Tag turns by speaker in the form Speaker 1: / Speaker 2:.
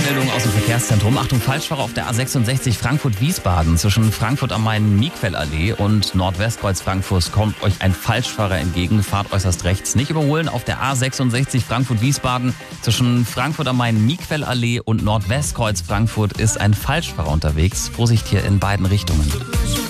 Speaker 1: Meldung aus dem Verkehrszentrum. Achtung, Falschfahrer auf der A66 Frankfurt-Wiesbaden. Zwischen Frankfurt am Main-Miquel-Allee und Nordwestkreuz Frankfurt kommt euch ein Falschfahrer entgegen. Fahrt äußerst rechts. Nicht überholen auf der A66 Frankfurt-Wiesbaden. Zwischen Frankfurt am Main-Miquel-Allee und Nordwestkreuz Frankfurt ist ein Falschfahrer unterwegs. Vorsicht hier in beiden Richtungen.